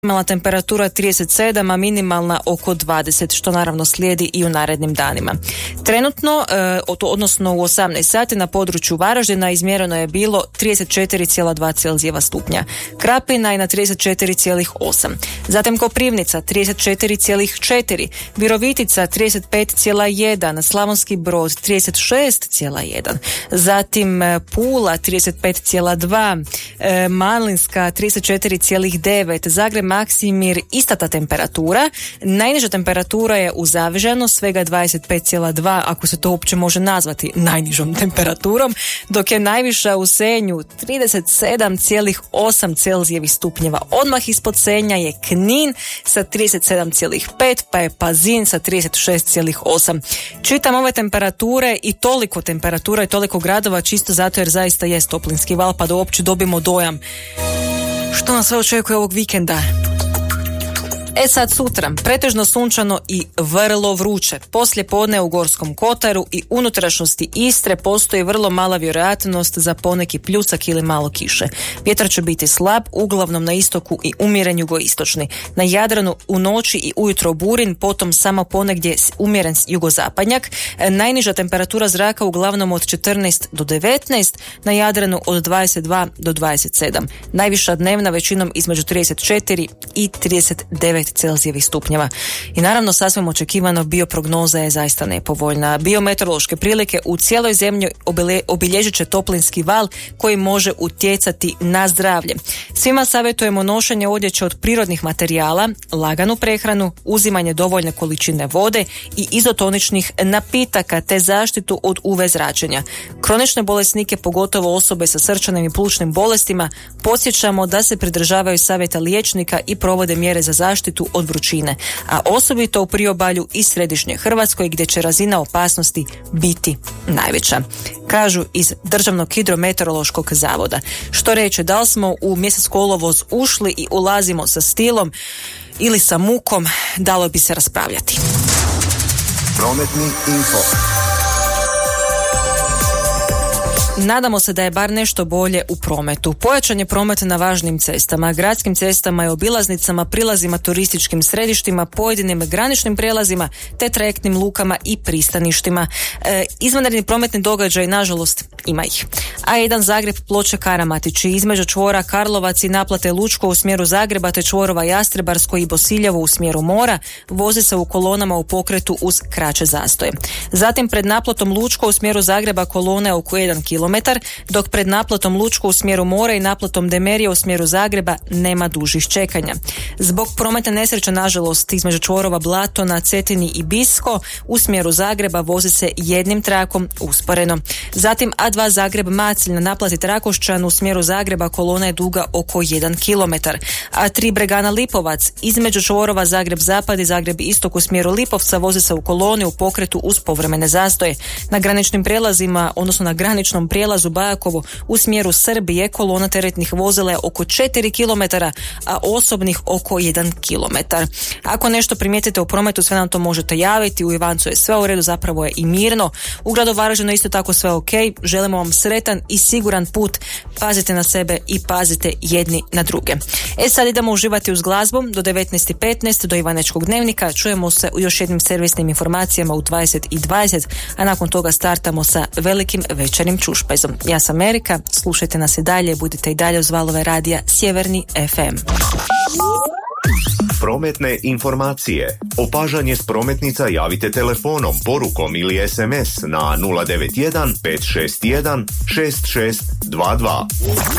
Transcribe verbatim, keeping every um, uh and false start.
Maksimalna temperatura trideset sedam, a minimalna oko dvadeset, što naravno slijedi i u narednim danima. Trenutno, e, odnosno u osamnaest sati na području Varaždina izmjereno je bilo trideset četiri zarez dva Celzijeva stupnja. Krapina je na trideset četiri zarez osam. Zatim Koprivnica trideset četiri zarez četiri, Virovitica trideset pet zarez jedan, Slavonski Brod trideset šest zarez jedan, zatim Pula trideset pet zarez dva, e, Malinska trideset četiri zarez devet, Zagreb Maksimir ista ta temperatura. Najniža temperatura je u Zavežanu svega dvadeset pet zarez dva, ako se to uopće može nazvati najnižom temperaturom, dok je najviša u Senju trideset sedam zarez osam Celzijevih stupnjeva. Odmah ispod Senja je Knin sa trideset sedam zarez pet, pa je Pazin sa trideset šest zarez osam. Čitam ove temperature i toliko temperatura i toliko gradova čisto zato jer zaista jest toplinski val, pa da uopće dobimo dojam što nas sve očekuje ovog vikenda. E sad sutra, pretežno sunčano i vrlo vruće. Poslije podne u Gorskom Kotaru i unutrašnjosti Istre postoji vrlo mala vjerojatnost za poneki pljusak ili malo kiše. Vjetar će biti slab, uglavnom na istoku i umjeren jugoistočni. Na Jadranu u noći i ujutro burin, potom samo ponegdje umjeren jugozapadnjak. Najniža temperatura zraka uglavnom od četrnaest do devetnaest, na Jadranu od dvadeset dva do dvadeset sedam. Najviša dnevna većinom između trideset četiri i trideset devet Celzijevih stupnjeva. I naravno sasvim očekivano bioprognoza je zaista nepovoljna. Biometeorološke prilike u cijeloj zemlji obilježit će toplinski val koji može utjecati na zdravlje. Svima savjetujemo nošenje odjeće od prirodnih materijala, laganu prehranu, uzimanje dovoljne količine vode i izotoničnih napitaka te zaštitu od U V zračenja. Kronične bolesnike, pogotovo osobe sa srčanim i plućnim bolestima, podsjećamo da se pridržavaju savjeta liječnika i provode mjere za zaštitu od vrućine, a osobito u priobalju i središnjoj Hrvatskoj gdje će razina opasnosti biti najveća. Kažu iz Državnog hidrometeorološkog zavoda. Što reče, da li smo u mjesec kolovoz ušli i ulazimo sa stilom ili sa mukom, dalo bi se raspravljati. Prometni info. Nadamo se da je bar nešto bolje u prometu. Pojačan je promet na važnim cestama, gradskim cestama i obilaznicama, prilazima turističkim središtima, pojedinim graničnim prijelazima te trajektnim lukama i pristaništima. E, izvanredni prometni događaj, nažalost, ima ih. A jedan Zagreb Ploče Karamatići, između čvora Karlovac i naplate Lučko u smjeru Zagreba te čvorova Jastrebarsko i Bosiljevo u smjeru mora vozi se u kolonama u pokretu uz kraće zastoje. Zatim pred naplatom Lučko u smjeru Zagreba kolone oko jedan kilometar, dok pred naplatom Lučko u smjeru mora i naplatom Demerije u smjeru Zagreba nema dužih čekanja. Zbog prometne nesreće, nažalost, između čvorova Blatona, Cetini i Bisko u smjeru Zagreba vozi se jednim trakom usporeno. Zatim A dva Zagreb Macilj na naplati Trakošćan u smjeru Zagreba kolona je duga oko jedan kilometar. A tri Bregana Lipovac između čvorova Zagreb Zapad i Zagreb Istok u smjeru Lipovca vozi se u koloni u pokretu uz povremene zastoje. Na graničnim prijelazima, odnosno na graničnom prijelazu Bajakovo u smjeru Srbije kolona teretnih vozila je oko četiri kilometara, a osobnih oko jedan kilometar. Ako nešto primijetite u prometu, sve nam to možete javiti. U Ivancu je sve u redu, zapravo je i mirno. U gradu Varaždinu isto tako sve ok. Želimo vam sretan i siguran put. Pazite na sebe i pazite jedni na druge. E sad idemo uživati uz glazbu do devetnaest i petnaest do Ivanečkog dnevnika. Čujemo se u još jednim servisnim informacijama u dvadeset i dvadeset, a nakon toga startamo sa velikim večernjim čušpezom. Ja sam Erika, slušajte nas i dalje, budite i dalje uz valove radija Sjeverni ef em. Prometne informacije. Opažanje s prometnica javite telefonom, porukom ili es em es na nula devet jedan pet šest jedan šest šest dva dva.